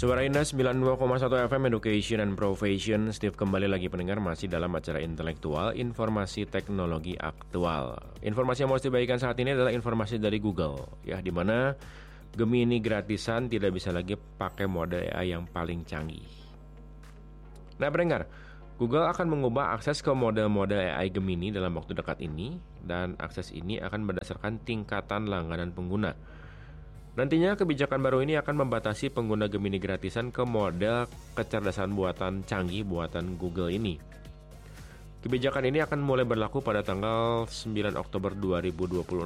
Suara Indah 92,1 FM Education and Profession. Steve kembali lagi pendengar, masih dalam acara intelektual, informasi teknologi aktual. Informasi yang mau Steve bagikan saat ini adalah informasi dari Google, ya, di mana Gemini gratisan tidak bisa lagi pakai mode AI yang paling canggih. Nah pendengar, Google akan mengubah akses ke model-model AI Gemini dalam waktu dekat ini, dan akses ini akan berdasarkan tingkatan langganan pengguna. Nantinya kebijakan baru ini akan membatasi pengguna Gemini gratisan ke model kecerdasan buatan canggih buatan Google ini. Kebijakan ini akan mulai berlaku pada tanggal 9 Oktober 2026.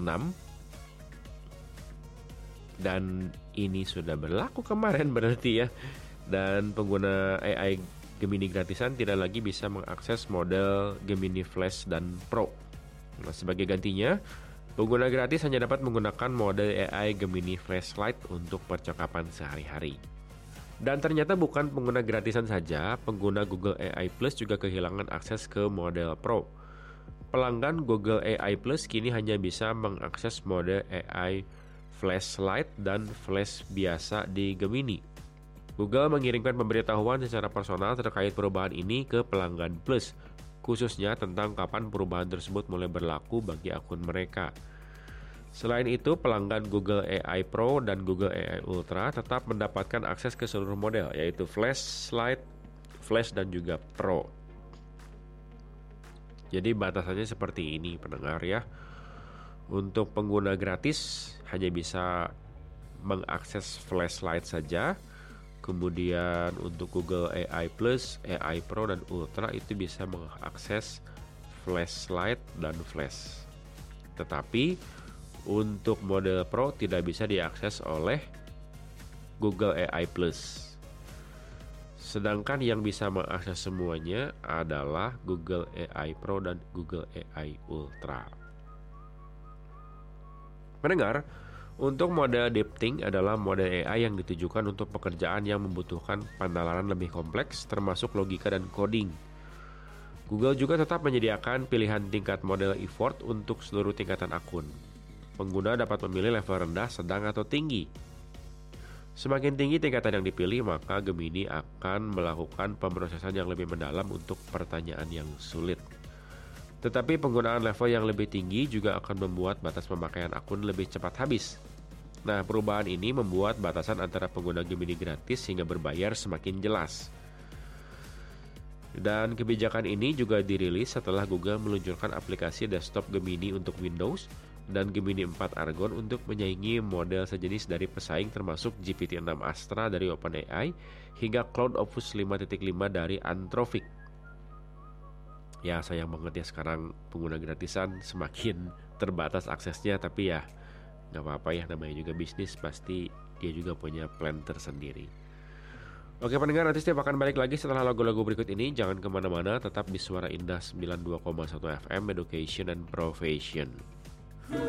Dan ini sudah berlaku kemarin berarti ya. Dan pengguna AI Gemini gratisan tidak lagi bisa mengakses model Gemini Flash dan Pro. Nah, sebagai gantinya, pengguna gratis hanya dapat menggunakan mode AI Gemini Flashlight untuk percakapan sehari-hari. Dan ternyata bukan pengguna gratisan saja, pengguna Google AI Plus juga kehilangan akses ke model Pro. Pelanggan Google AI Plus kini hanya bisa mengakses mode AI Flashlight dan Flash biasa di Gemini. Google mengirimkan pemberitahuan secara personal terkait perubahan ini ke pelanggan Plus, khususnya tentang kapan perubahan tersebut mulai berlaku bagi akun mereka. Selain itu, pelanggan Google AI Pro dan Google AI Ultra tetap mendapatkan akses ke seluruh model, yaitu Flashlight, Flash, dan juga Pro. Jadi batasannya seperti ini pendengar ya. Untuk pengguna gratis hanya bisa mengakses Flashlight saja. Kemudian untuk Google AI Plus, AI Pro, dan Ultra itu bisa mengakses Flashlight dan Flash. Tetapi untuk model Pro tidak bisa diakses oleh Google AI Plus. Sedangkan yang bisa mengakses semuanya adalah Google AI Pro dan Google AI Ultra. Mendengar, untuk mode Deepthink adalah mode AI yang ditujukan untuk pekerjaan yang membutuhkan penalaran lebih kompleks, termasuk logika dan coding. Google juga tetap menyediakan pilihan tingkat model effort untuk seluruh tingkatan akun. Pengguna dapat memilih level rendah, sedang, atau tinggi. Semakin tinggi tingkatan yang dipilih, maka Gemini akan melakukan pemrosesan yang lebih mendalam untuk pertanyaan yang sulit. Tetapi penggunaan level yang lebih tinggi juga akan membuat batas pemakaian akun lebih cepat habis. Nah, perubahan ini membuat batasan antara pengguna Gemini gratis hingga berbayar semakin jelas. Dan kebijakan ini juga dirilis setelah Google meluncurkan aplikasi desktop Gemini untuk Windows dan Gemini 4 Argon untuk menyaingi model sejenis dari pesaing termasuk GPT-6 Astra dari OpenAI hingga Cloud Opus 5.5 dari Anthropic. Ya sayang banget ya sekarang pengguna gratisan semakin terbatas aksesnya, tapi ya gak apa-apa ya, namanya juga bisnis, pasti dia juga punya plan tersendiri. Oke pendengar, nanti Steve akan balik lagi setelah lagu-lagu berikut ini. Jangan kemana-mana, tetap di Suara Indah 92,1 FM Education and Profession.